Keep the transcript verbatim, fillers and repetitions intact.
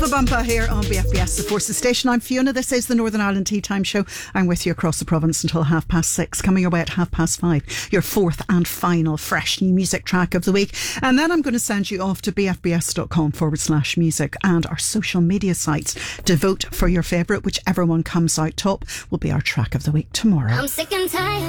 The bumper here on B F B S, the Forces Station. I'm Fiona. This is the Northern Ireland Tea Time Show. I'm with you across the province until half past six. Coming your way at half past five, your fourth and final fresh new music track of the week. And then I'm going to send you off to bfbs.com forward slash music and our social media sites to vote for your favourite. Whichever one comes out top will be our track of the week tomorrow. I'm sick and tired